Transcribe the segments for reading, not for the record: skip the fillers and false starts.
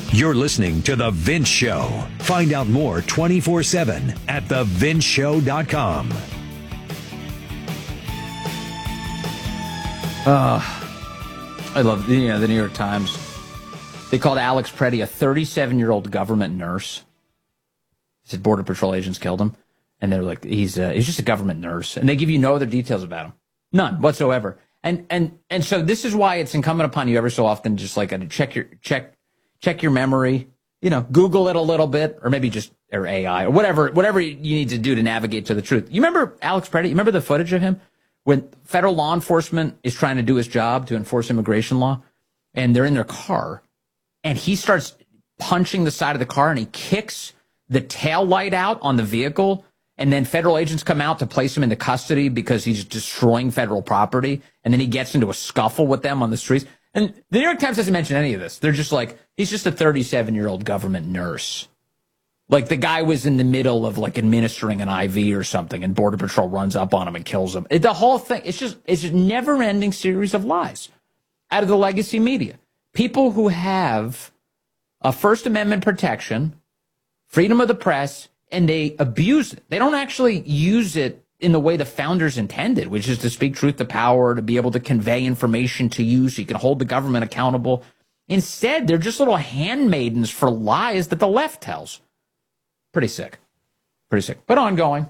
You're listening to The Vince Show. Find out more 24/7 at thevinceshow.com. I love the New York Times. They called Alex Preddy a 37-year-old government nurse. They said Border Patrol agents killed him. And they're like, he's just a government nurse. And they give you no other details about him. None whatsoever. And so this is why it's incumbent upon you every so often just like check your memory, Google it a little bit, or maybe or AI or whatever you need to do to navigate to the truth. You remember Alex Preddy? You remember the footage of him when federal law enforcement is trying to do his job to enforce immigration law, and they're in their car, and he starts punching the side of the car, and he kicks the tail light out on the vehicle. And then federal agents come out to place him into custody because he's destroying federal property. And then he gets into a scuffle with them on the streets. And the New York Times doesn't mention any of this. They're just like, he's just a 37-year-old government nurse. Like the guy was in the middle of like administering an IV or something, and Border Patrol runs up on him and kills him. The whole thing, it's just a never-ending series of lies out of the legacy media. People who have a First Amendment protection, freedom of the press, and they abuse it. They don't actually use it in the way the founders intended, which is to speak truth to power, to be able to convey information to you so you can hold the government accountable. Instead, they're just little handmaidens for lies that the left tells. Pretty sick. But ongoing.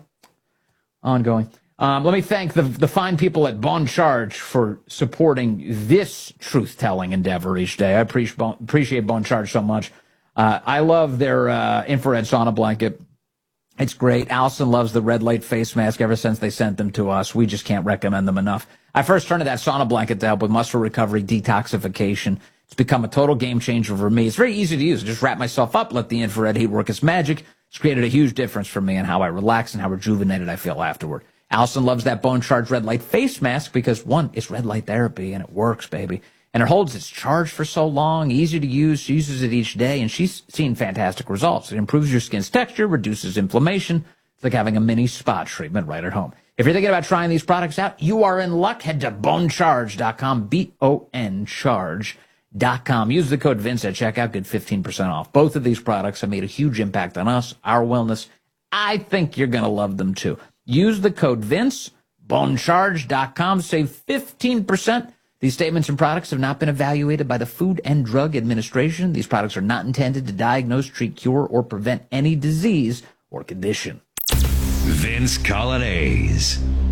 Let me thank the fine people at Bon Charge for supporting this truth-telling endeavor each day. I appreciate Bon Charge so much. I love their infrared sauna blanket. It's great. Allison loves the red light face mask ever since they sent them to us. We just can't recommend them enough. I first turned to that sauna blanket to help with muscle recovery, detoxification. It's become a total game changer for me. It's very easy to use. I just wrap myself up, let the infrared heat work its magic. It's created a huge difference for me in how I relax and how rejuvenated I feel afterward. Allison loves that Bone Charge red light face mask because, one, it's red light therapy and it works, baby. And it holds its charge for so long, easy to use. She uses it each day, and she's seen fantastic results. It improves your skin's texture, reduces inflammation. It's like having a mini spa treatment right at home. If you're thinking about trying these products out, you are in luck. Head to bonecharge.com, BON-charge.com. Use the code Vince at checkout, get 15% off. Both of these products have made a huge impact on us, our wellness. I think you're going to love them, too. Use the code Vince, bonecharge.com, save 15%. These statements and products have not been evaluated by the Food and Drug Administration. These products are not intended to diagnose, treat, cure, or prevent any disease or condition. Vince Coglianese.